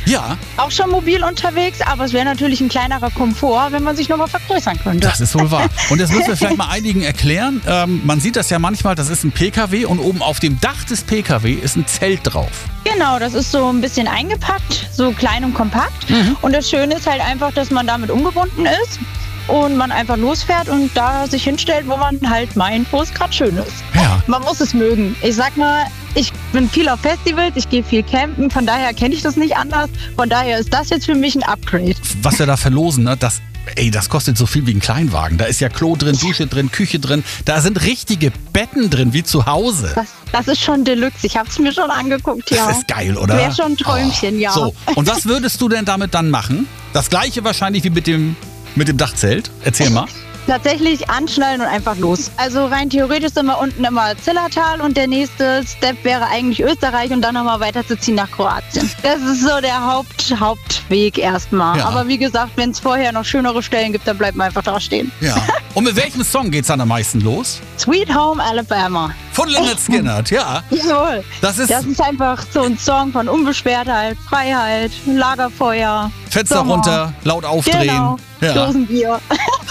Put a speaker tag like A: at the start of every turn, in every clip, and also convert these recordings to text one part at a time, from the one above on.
A: Ja.
B: Auch schon mobil unterwegs, aber es wäre natürlich ein kleinerer Komfort, wenn man sich nochmal vergrößern könnte.
A: Das ist wohl wahr. Und jetzt müssen wir vielleicht mal einigen erklären. Man sieht das ja manchmal, das ist ein PKW und oben auf dem Dach des PKW ist ein Zelt drauf.
B: Genau, das ist so ein bisschen eingepackt, so klein und kompakt. Und das Schöne ist halt einfach, dass man damit umgebunden ist und man einfach losfährt und da sich hinstellt, wo man halt meint, wo es gerade schön ist.
A: Ja.
B: Man muss es mögen. Ich sag mal, ich bin viel auf Festivals, ich gehe viel campen, von daher kenne ich das nicht anders. Von daher ist das jetzt für mich ein Upgrade.
A: Was wir da verlosen, ne, das kostet so viel wie ein Kleinwagen. Da ist ja Klo drin, Dusche drin, Küche drin. Da sind richtige Betten drin, wie zu Hause.
B: Das ist schon Deluxe. Ich habe es mir schon angeguckt, ja.
A: Das ist geil, oder?
B: Wäre schon ein Träumchen, ja.
A: So, und was würdest du denn damit dann machen? Das gleiche wahrscheinlich wie mit dem Dachzelt. Erzähl mal.
B: Tatsächlich anschnallen und einfach los. Also rein theoretisch sind wir unten immer Zillertal und der nächste Step wäre eigentlich Österreich und dann nochmal weiterzuziehen nach Kroatien. Das ist so der Hauptweg erstmal.
A: Ja.
B: Aber wie gesagt, wenn es vorher noch schönere Stellen gibt, dann bleibt man einfach da stehen.
A: Ja. Und mit welchem Song geht's dann am meisten los?
B: Sweet Home Alabama.
A: Von Lynyrd Skynyrd, ja.
B: Jawohl.
A: Das ist
B: einfach so ein Song von Unbeschwertheit, Freiheit, Lagerfeuer.
A: Fenster
B: Sommer.
A: runter, laut aufdrehen.
B: Genau.
A: Ja.
B: Dosenbier.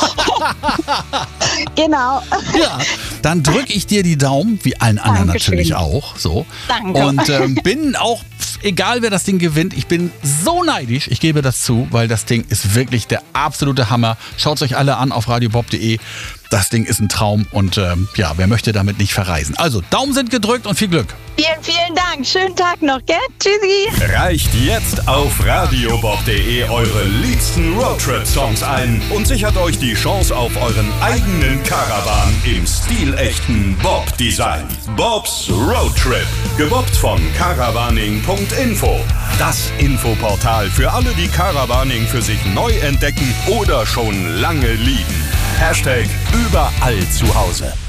B: Genau.
A: Ja, dann drücke ich dir die Daumen, wie allen anderen
B: Dankeschön.
A: natürlich auch. So.
B: Danke.
A: Und bin auch, egal wer das Ding gewinnt, ich bin so neidisch, ich gebe das zu, weil das Ding ist wirklich der absolute Hammer. Schaut es euch alle an auf radiobob.de. Das Ding ist ein Traum und wer möchte damit nicht verreisen? Also, Daumen sind gedrückt und viel Glück.
B: Vielen, vielen Dank. Schönen Tag noch, gell? Tschüssi.
C: Reicht jetzt auf radiobob.de eure liebsten Roadtrip-Songs ein und sichert euch die Chance auf euren eigenen Caravan im stilechten Bob-Design. Bobs Roadtrip, gebobbt von caravaning.info. Das Infoportal für alle, die Caravaning für sich neu entdecken oder schon lange lieben. #überall zu Hause.